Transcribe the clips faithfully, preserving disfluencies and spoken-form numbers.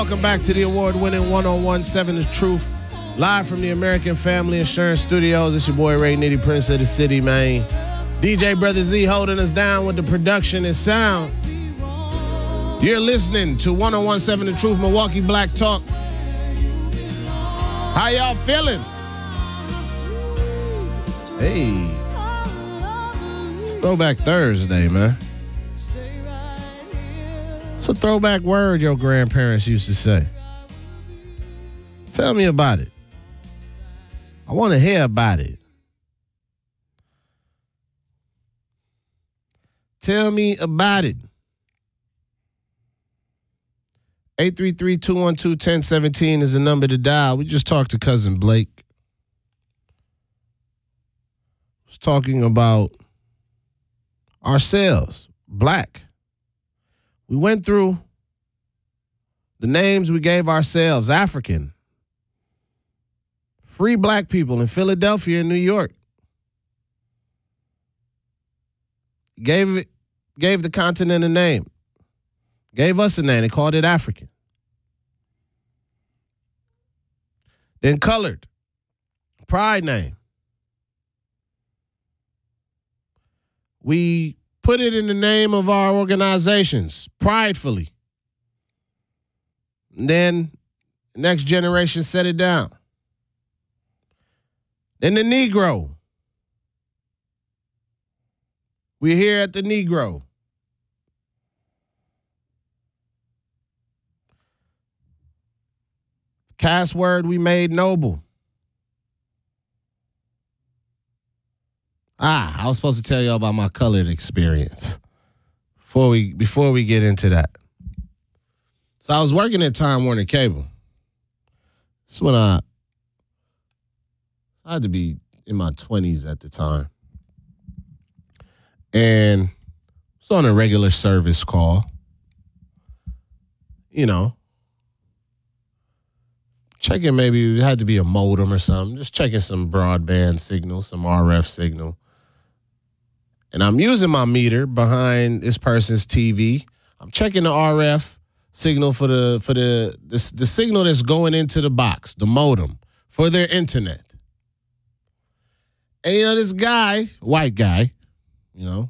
Welcome back to the award-winning one oh one seven The Truth, live from the American Family Insurance Studios. It's your boy Ray Nitty, Prince of the City, man. D J Brother Z holding us down with the production and sound. You're listening to one oh one seven The Truth, Milwaukee Black Talk. How y'all feeling? Hey, it's Throwback Thursday, man. It's a throwback word your grandparents used to say. Tell me about it. I want to hear about it. Tell me about it. eight three three, two one two, one oh one seven is the number to dial. We just talked to Cousin Blake. Was talking about ourselves, black. We went through the names we gave ourselves, African. Free black people in Philadelphia and New York. Gave it, gave the continent a name. Gave us a name. They called it African. Then colored. Pride name. We put it in the name of our organizations, pridefully. And then the next generation set it down. Then the Negro. We're here at the Negro. Cast word we made noble. Ah, I was supposed to tell y'all about my colored experience before we before we get into that. So I was working at Time Warner Cable. This is when I, I had to be in my twenties at the time. And I was on a regular service call. You know, checking maybe it had to be a modem or something. Just checking some broadband signal, some R F signal. And I'm using my meter behind this person's T V. I'm checking the R F signal for the for the the, the signal that's going into the box, the modem, for their internet. And you know, this guy, white guy, you know,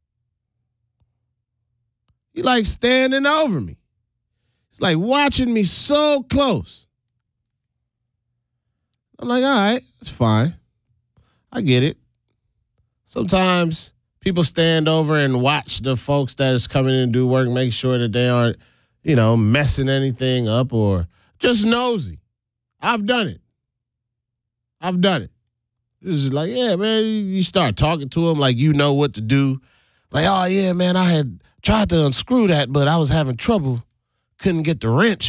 he like standing over me. He's like watching me so close. I'm like, all right, it's fine. I get it. Sometimes people stand over and watch the folks that is coming in and do work, make sure that they aren't, you know, messing anything up or just nosy. I've done it. I've done it. It's just like, yeah, man, you start talking to them like you know what to do. Like, oh, yeah, man, I had tried to unscrew that, but I was having trouble. Couldn't get the wrench.